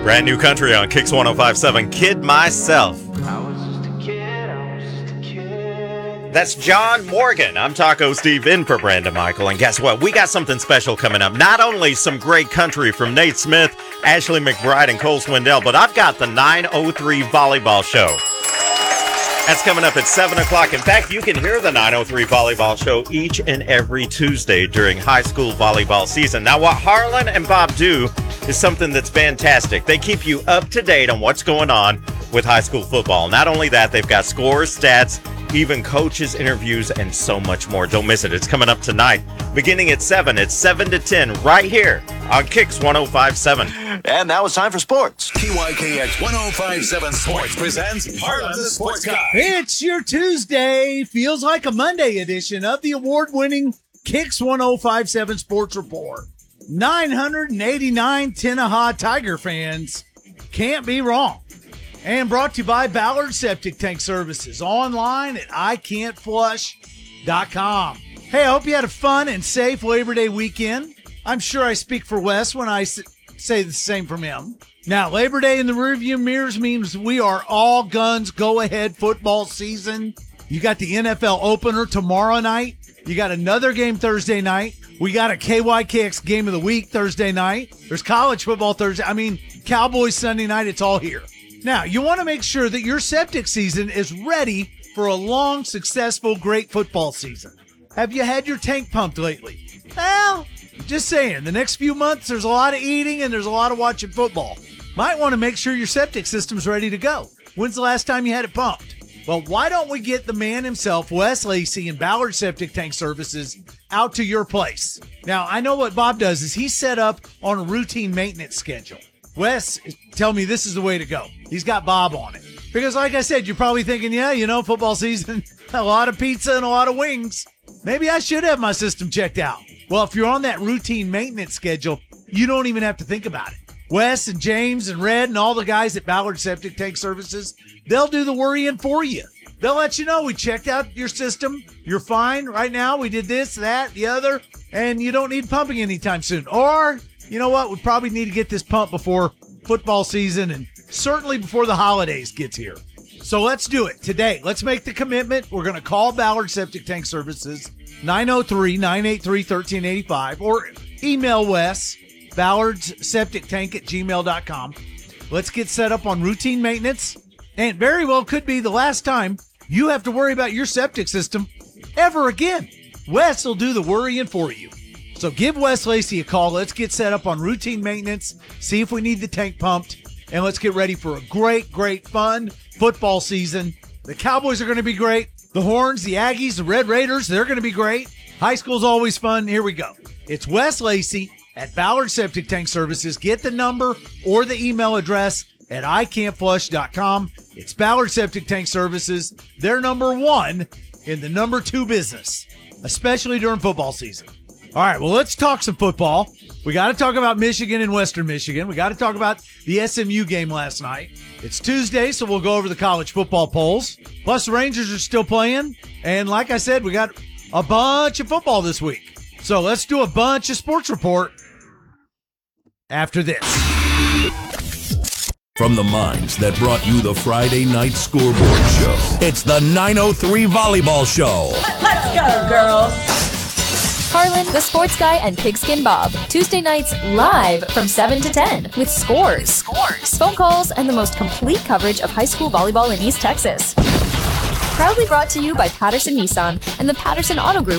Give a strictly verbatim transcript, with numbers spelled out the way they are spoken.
Brand new country on Kicks one oh five point seven. Kid Myself. I was just a kid, I was just a kid. That's John Morgan. I'm Taco Steve in for Brandon Michael. And guess what? We got something special coming up. Not only some great country from Nate Smith, Ashley McBride, and Cole Swindell, but I've got the nine oh three Volleyball Show. That's coming up at seven o'clock. In fact, you can hear the nine oh three Volleyball Show each and every Tuesday during high school volleyball season. Now, what Harlan and Bob do is something that's fantastic. They keep you up to date on what's going on with high school football. Not only that, they've got scores, stats, even coaches, interviews, and so much more. Don't miss it. It's coming up tonight, beginning at seven. It's seven to ten right here on Kicks one oh five point seven. And now it's time for sports. K Y K X one oh five point seven Sports presents Harlan the Sports Guy. It's your Tuesday, feels like a Monday edition of the award-winning Kicks one oh five point seven Sports Report. nine hundred eighty-nine Tenneha Tiger fans can't be wrong. And brought to you by Ballard Septic Tank Services, online at I can't flush dot com. Hey, I hope you had a fun and safe Labor Day weekend. I'm sure I speak for Wes when I say the same from him. Now, Labor Day in the rearview mirrors means we are all guns go-ahead football season. You got the N F L opener tomorrow night. You got another game Thursday night. We got a K Y K X game of the week Thursday night. There's college football Thursday. I mean, Cowboys Sunday night. It's all here. Now, you want to make sure that your septic season is ready for a long, successful, great football season. Have you had your tank pumped lately? Well, just saying, the next few months, there's a lot of eating and there's a lot of watching football. Might want to make sure your septic system's ready to go. When's the last time you had it pumped? Well, why don't we get the man himself, Wes Lacey, and Ballard Septic Tank Services out to your place? Now, I know what Bob does is he's set up on a routine maintenance schedule. Wes, tell me this is the way to go. He's got Bob on it. Because like I said, you're probably thinking, yeah, you know, football season, a lot of pizza and a lot of wings. Maybe I should have my system checked out. Well, if you're on that routine maintenance schedule, you don't even have to think about it. Wes and James and Red and all the guys at Ballard Septic Tank Services, they'll do the worrying for you. They'll let you know we checked out your system. You're fine right now. We did this, that, the other, and you don't need pumping anytime soon. Or, you know what? We probably need to get this pump before football season and certainly before the holidays gets here. So let's do it today. Let's make the commitment. We're going to call Ballard Septic Tank Services, nine oh three, nine eight three, one three eight five, or email Wes, ballards septic tank at gmail dot com. Let's get set up on routine maintenance, and very well could be the last time you have to worry about your septic system ever again. Wes will do the worrying for you. So give Wes Lacey a call. Let's get set up on routine maintenance, see if we need the tank pumped, and let's get ready for a great, great, fun football season. The Cowboys are going to be great. The Horns, the Aggies, the Red Raiders, they're going to be great. High school's always fun. Here we go. It's Wes Lacey at Ballard Septic Tank Services. Get the number or the email address at I can't flush dot com. It's Ballard Septic Tank Services. They're number one in the number two business, especially during football season. All right, well, let's talk some football. We got to talk about Michigan and Western Michigan. We got to talk about the S M U game last night. It's Tuesday, so we'll go over the college football polls. Plus, the Rangers are still playing. And like I said, we got a bunch of football this week. So let's do a bunch of sports report after this. From the minds that brought you the Friday Night Scoreboard Show, it's the nine oh three Volleyball Show. Let's go, girls. Harlan, the Sports Guy, and Pigskin Bob. Tuesday nights live from seven to ten with scores, scores, phone calls, and the most complete coverage of high school volleyball in East Texas. Proudly brought to you by Patterson Nissan and the Patterson Auto Group